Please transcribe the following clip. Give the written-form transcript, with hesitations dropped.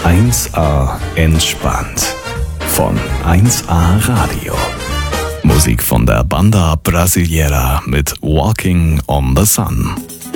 1A entspannt von 1A Radio. Musik von der Banda Brasileira mit Walking on the Sun.